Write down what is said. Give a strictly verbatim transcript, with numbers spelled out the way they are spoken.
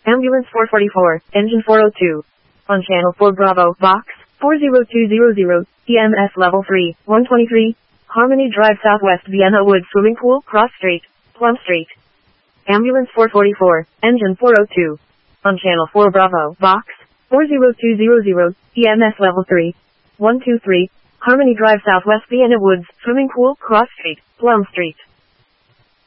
Ambulance four forty-four, engine four oh two. On channel four Bravo, box four zero two zero zero, E M S level three, one twenty-three, Harmony Drive Southwest Vienna Woods Swimming Pool, Cross Street, Plum Street. Ambulance four forty-four, engine four oh two. On channel four Bravo, box four zero two zero zero, E M S level three, one twenty-three, Harmony Drive Southwest Vienna Woods Swimming Pool, Cross Street, Plum Street.